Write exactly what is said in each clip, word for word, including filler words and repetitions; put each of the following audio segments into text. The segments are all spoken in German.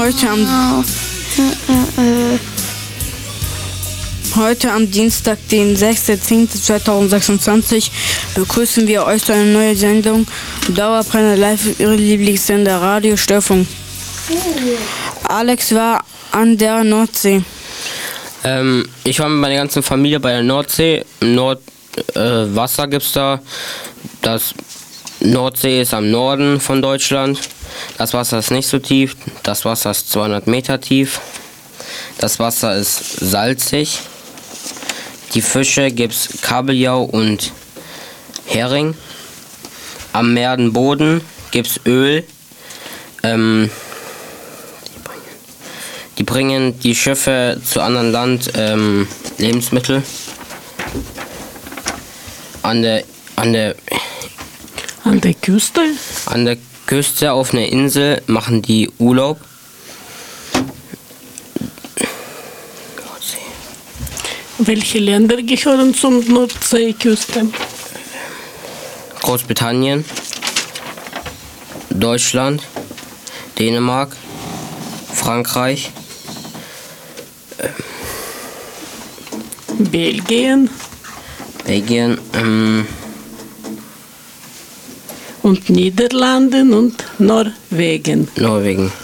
Heute am, heute am Dienstag, den sechster zehnter zweitausendsechsundzwanzig, begrüßen wir euch zu einer neuen Sendung Dauerbrenner live, Ihre Lieblingssender Radiostörfunk. Alex war an der Nordsee. Ähm, ich war mit meiner ganzen Familie bei der Nordsee. Nord, äh, Wasser gibt's da. Das Nordsee ist am Norden von Deutschland. Das Wasser ist nicht so tief. Das Wasser ist zweihundert Meter tief. Das Wasser ist salzig. Die Fische gibt's Kabeljau und Hering. Am Meerenboden gibt's Öl. Ähm, die bringen die Schiffe zu anderen Land ähm, Lebensmittel. An der an der An der Küste? An der Küste auf einer Insel machen die Urlaub. Welche Länder gehören zum Nordseeküste? Großbritannien, Deutschland, Dänemark, Frankreich, Belgien Belgien, ähm, und Niederlanden und Norwegen. Norwegen.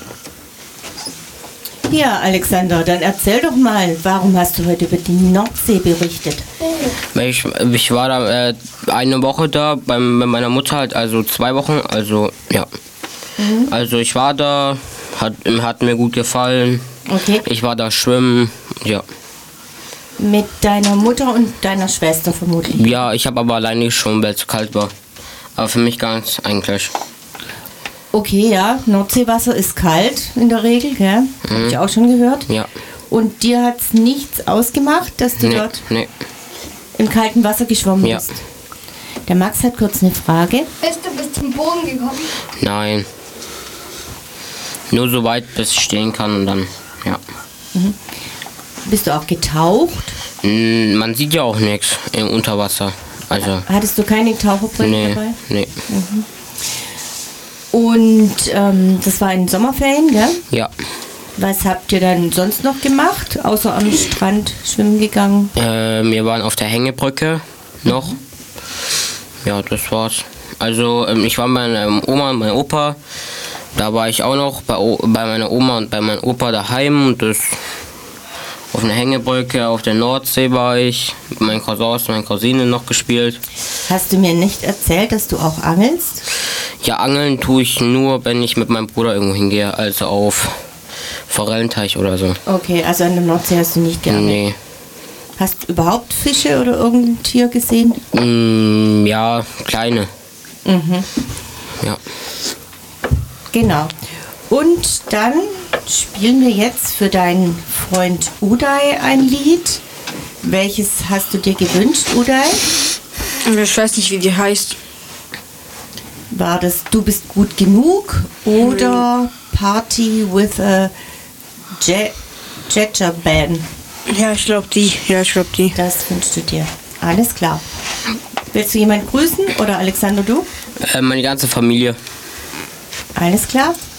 Ja, Alexander, dann erzähl doch mal, warum hast du heute über die Nordsee berichtet? Ich, ich war da äh, eine Woche da bei, bei meiner Mutter, halt, also zwei Wochen, also ja. Mhm. Also ich war da, hat, hat mir gut gefallen. Okay. Ich war da schwimmen, ja. Mit deiner Mutter und deiner Schwester vermutlich? Ja, ich habe aber alleine geschwommen, weil es zu kalt war. Aber für mich ganz eigentlich. Okay, ja, Nordseewasser ist kalt in der Regel, gell? Mhm. Hab ich auch schon gehört. Ja. Und dir hat es nichts ausgemacht, dass du nee, dort nee. im kalten Wasser geschwommen ja. bist? Der Max hat kurz eine Frage. Bist du bis zum Boden gekommen? Nein. Nur so weit, bis ich stehen kann und dann, ja. Mhm. Bist du auch getaucht? Man sieht ja auch nichts im Unterwasser. Also. Hattest du keine Taucherbrille nee, dabei? Nee. Mhm. Und ähm, das war in den Sommerferien, gell? Ja. Was habt ihr dann sonst noch gemacht, außer am Strand schwimmen gegangen? Äh, wir waren auf der Hängebrücke noch. Mhm. Ja, das war's. Also ähm, ich war bei meiner Oma und meinem Opa. Da war ich auch noch bei, o bei meiner Oma und bei meinem Opa daheim. Und das auf einer Hängebrücke auf der Nordsee war ich. Mit meinen Cousins und meinen Cousinen noch gespielt. Hast du mir nicht erzählt, dass du auch angelst? Ja, angeln tue ich nur, wenn ich mit meinem Bruder irgendwo hingehe. Also auf Forellenteich oder so. Okay, also an der Nordsee hast du nicht geangelt? Nee. Hast du überhaupt Fische oder irgendein Tier gesehen? Mm, ja, kleine. Mhm. Ja. Genau. Und dann spielen wir jetzt für deinen Freund Uday ein Lied. Welches hast du dir gewünscht, Uday? Ich weiß nicht, wie die heißt. War das Du bist gut genug oder Party with a Jetter Band? Ja, ich glaube die. Ja, ich glaube die. Das wünschst du dir. Alles klar. Willst du jemanden grüßen oder Alexander, du? Äh, meine ganze Familie. Alles klar.